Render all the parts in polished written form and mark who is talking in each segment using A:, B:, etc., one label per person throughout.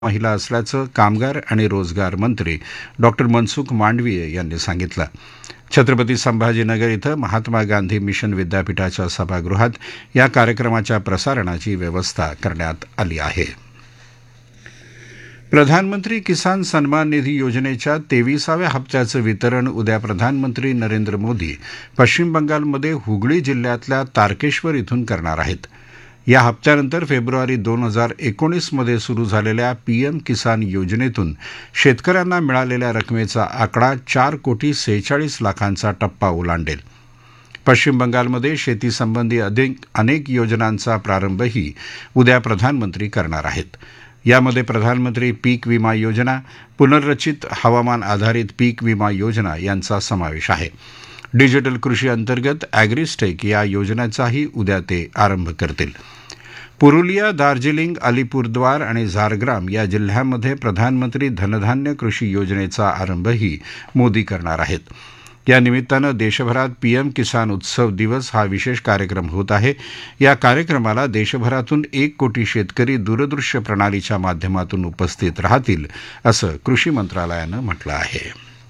A: महिला असल्याचं कामगार आणि रोजगार मंत्री डॉक्टर मनसुख मांडवीय यांनी सांगितलं. छत्रपती संभाजीनगर इथं महात्मा गांधी मिशन विद्यापीठाच्या सभागृहात या कार्यक्रमाच्या प्रसारणाची व्यवस्था करण्यात आली आहे. प्रधानमंत्री किसान सन्मान निधी योजनेच्या 23व्या हप्त्याचं वितरण उद्या प्रधानमंत्री नरेंद्र मोदी पश्चिम बंगालमध्ये हुगळी जिल्ह्यातल्या तारकेश्वर इथून करणार आहेत. या हप्त्यानंतर फेब्रुवारी 2019 मध्ये सुरू झालेल्या पीएम किसान योजनेतून शेतकऱ्यांना मिळालेल्या रकमेचा आकडा 4,46,00,000 टप्पा ओलांडेल. पश्चिम बंगालमध्ये शेतीसंबंधी अनेक योजनांचा प्रारंभही उद्या प्रधानमंत्री करणार आहेत. यामध्ये प्रधानमंत्री पीक विमा योजना, पुनर्रचित हवामान आधारित पीक विमा योजना यांचा समावेश आहे. डिजिटल कृषी अंतर्गत ॲग्रिस्टेक या योजनेचाही उद्या ते आरंभ करतील. पुरुलिया, दार्जिलिंग, अलिपूरद्वार आणि झारग्राम या जिल्ह्यांमध्ये प्रधानमंत्री धनधान्य कृषी योजनेचा आरंभही मोदी करणार आहेत. या निमित्तानं देशभरात पीएम किसान उत्सव दिवस हा विशेष कार्यक्रम होत आहे. या कार्यक्रमाला देशभरातून 1 कोटी शेतकरी दूरदृश्य प्रणालीच्या माध्यमातून उपस्थित राहतील, असं कृषी मंत्रालयानं म्हटलं आहे.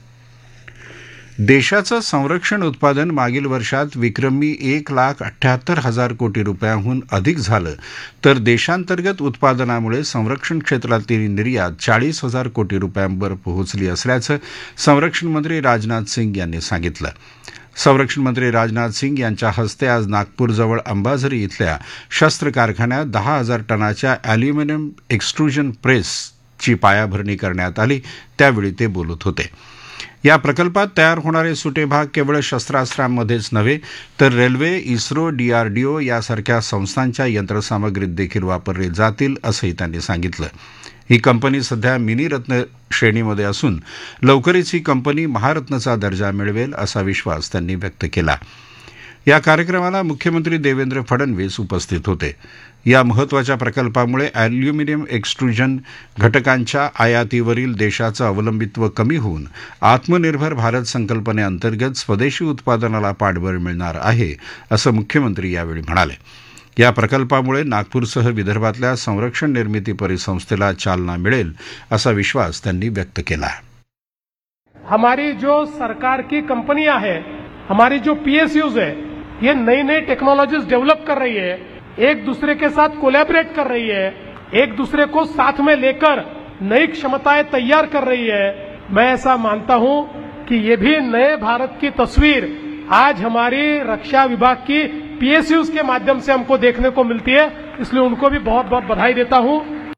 A: देशाचं संरक्षण उत्पादन मागील वर्षात विक्रमी 1,78,000 कोटी रुपयांहून अधिक झालं, तर देशांतर्गत उत्पादनामुळे संरक्षण क्षेत्रातील निर्यात 40,000 कोटी रुपयांवर पोहोचली असल्याचं संरक्षण मंत्री राजनाथ सिंग यांनी सांगितलं. संरक्षण मंत्री राजनाथ सिंग यांच्या हस्ते आज नागपूरजवळ अंबाझरी इथल्या शस्त्र कारखान्यात 10,000 टनाच्या अॅल्युमिनियम एक्स्ट्रुजन प्रेसची पायाभरणी करण्यात आली. त्यावेळी ते बोलत होते. या प्रकल्पात तयार होणारे सुटे भाग केवळ शस्त्रास्त्रांमध्येच नव्हे तर रेल्वे, इस्रो, डीआरडीओ यासारख्या संस्थांच्या यंत्रसामग्रीत देखील वापरले जातील, असंही त्यांनी सांगितलं. ही कंपनी सध्या मिनीरत्न श्रेणीमध्ये असून लवकरच ही कंपनी महारत्नचा दर्जा मिळवेल, असा विश्वास त्यांनी व्यक्त केला. या कार्यक्रमाला मुख्यमंत्री देवेंद्र फडणवीस उपस्थित होते. या महत्त्वाच्या प्रकल्पामुळे अॅल्युमिनियम एक्स्ट्रुजन घटकांच्या आयातीवरील देशाचं अवलंबित्व कमी होऊन आत्मनिर्भर भारत संकल्पनेअंतर्गत स्वदेशी उत्पादनाला पाठबळ मिळणार आहे, असं मुख्यमंत्री यावेळी म्हणाले. या प्रकल्पामुळे नागपूरसह विदर्भातल्या संरक्षण निर्मिती परिसंस्थेला चालना मिळेल, असा विश्वास त्यांनी व्यक्त केला.
B: हमारी जो सरकार की कंपनियां हैं, हमारी जो पीएसयूज है, ये नई नई टेक्नोलॉजीज डेवलप कर रही है, एक दूसरे के साथ कोलैबोरेट कर रही है, एक दूसरे को साथ में लेकर नई क्षमताएं तैयार कर रही है. मैं ऐसा मानता हूं कि ये भी नए भारत की तस्वीर आज हमारी रक्षा विभाग की पीएसयूज के माध्यम से हमको देखने को मिलती है. इसलिए उनको भी बहुत बहुत बधाई देता हूं.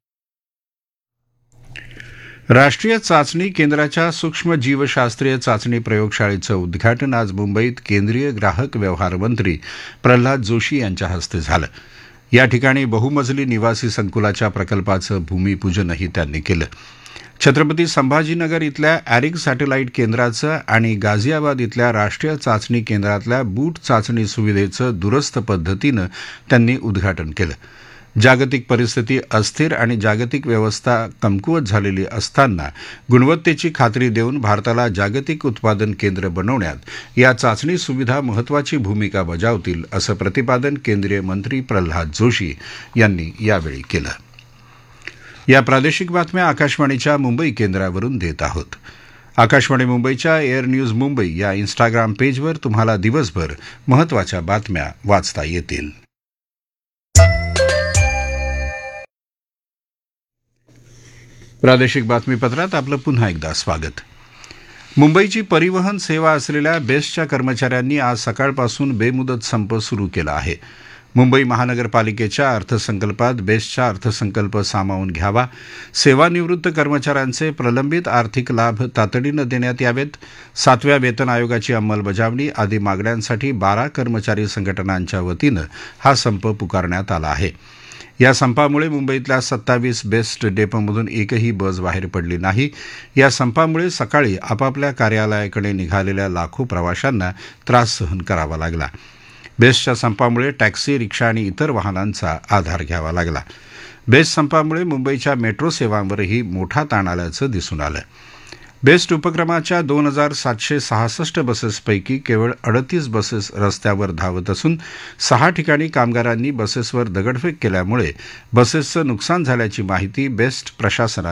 A: राष्ट्रीय चाचणी केंद्राच्या सूक्ष्म जीवशास्त्रीय चाचणी प्रयोगशाळेचं उद्घाटन आज मुंबईत केंद्रीय ग्राहक व्यवहार मंत्री प्रल्हाद जोशी यांच्या हस्ते झालं. या ठिकाणी बहुमजली निवासी संकुलाच्या प्रकल्पाचं भूमिपूजनही त्यांनी केलं. छत्रपती संभाजीनगर इथल्या ॲरिक सॅटेलाईट केंद्राचं आणि गाझियाबाद इथल्या राष्ट्रीय चाचणी केंद्रातल्या बूट चाचणी सुविधेचं दूरस्थ पद्धतीनं त्यांनी उद्घाटन केलं. जागतिक परिस्थिती अस्थिर आणि जागतिक व्यवस्था कमकुवत झालेली असताना गुणवत्तेची खात्री देऊन भारताला जागतिक उत्पादन केंद्र बनवण्यात या चाचणी सुविधा महत्त्वाची भूमिका बजावतील, असं प्रतिपादन केंद्रीय मंत्री प्रल्हाद जोशी यांनी यावेळी केलं. या प्रादेशिक बातम्या आकाशवाणीच्या मुंबई केंद्रावरून देत आहोत. आकाशवाणी मुंबईच्या एअर न्यूज मुंबई या इन्स्टाग्राम पेजवर तुम्हाला दिवसभर महत्त्वाच्या बातम्या वाचता येतील. प्रादेशिक बातमीपत्रात आपलं पुन्हा एकदा स्वागत. मुंबईची परिवहन सेवा असलेल्या बेस्टच्या कर्मचाऱ्यांनी आज सकाळपासून बेमुदत संप सुरू केला आहे. मुंबई महानगरपालिकेच्या अर्थसंकल्पात बेस्टचा अर्थसंकल्प सामावून घ्यावा, सेवानिवृत्त कर्मचाऱ्यांचे प्रलंबित आर्थिक लाभ तातडीनं देण्यात यावेत, 7व्या वेतन आयोगाची अंमलबजावणी आदी मागण्यांसाठी 12 कर्मचारी संघटनांच्या वतीनं हा संप पुकारण्यात आला आहे. या संपामुळे मुंबईतल्या 27 बेस्ट डेपोमधून एकही बस बाहेर पडली नाही. या संपामुळे सकाळी आपापल्या कार्यालयाकडे निघालेल्या लाखो प्रवाशांना त्रास सहन करावा लागला. बेस्टच्या संपामुळे टॅक्सी, रिक्षा आणि इतर वाहनांचा आधार घ्यावा लागला. बेस्ट संपामुळे मुंबईच्या मेट्रो सेवांवरही मोठा ताण आल्याचं दिसून आलं. बेस्ट उपक्रमाच्या 2766 बसेसपैकी केवळ 38 बसेस रस्त्यावर धावत असून 6 ठिकाणी कामगारांनी बसेसवर दगडफेक केल्यामुळे बसेसचं नुकसान झाल्याची माहिती बेस्ट प्रशासनानं